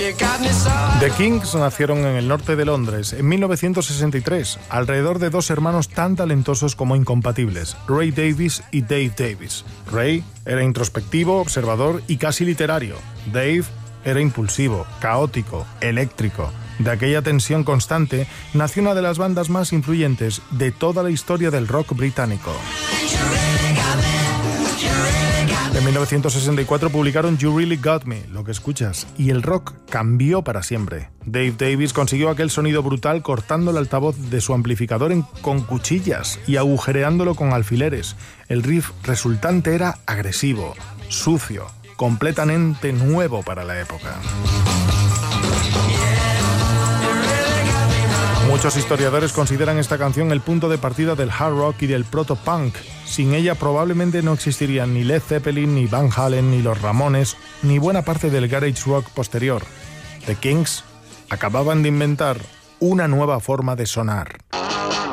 The Kinks nacieron en el norte de Londres en 1963, alrededor de dos hermanos tan talentosos como incompatibles, Ray Davies y Dave Davies. Ray era introspectivo, observador y casi literario. Dave era impulsivo, caótico, eléctrico. De aquella tensión constante nació una de las bandas más influyentes de toda la historia del rock británico. En 1964 publicaron You Really Got Me, lo que escuchas, y el rock cambió para siempre. Dave Davies consiguió aquel sonido brutal cortando el altavoz de su amplificador con cuchillas y agujereándolo con alfileres. El riff resultante era agresivo, sucio, completamente nuevo para la época. Muchos historiadores consideran esta canción el punto de partida del hard rock y del proto-punk. Sin ella probablemente no existirían ni Led Zeppelin, ni Van Halen, ni los Ramones, ni buena parte del garage rock posterior. The Kinks acababan de inventar una nueva forma de sonar.